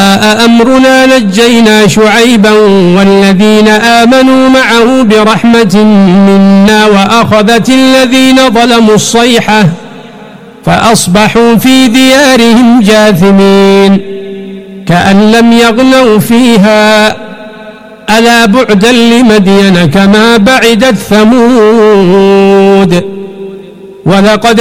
جاء أمرنا نجينا شعيبا والذين آمنوا معه برحمة منا وأخذت الذين ظلموا الصيحة فأصبحوا في ديارهم جاثمين كأن لم يغنوا فيها ألا بعدا لمدين كما بعدت ثمود ولقد